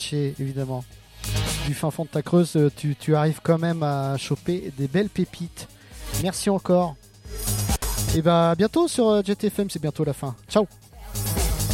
tricher, évidemment. Du fin fond de ta Creuse, tu arrives quand même à choper des belles pépites. Merci encore. Et bah, à bientôt sur Jet FM, c'est bientôt la fin. Ciao.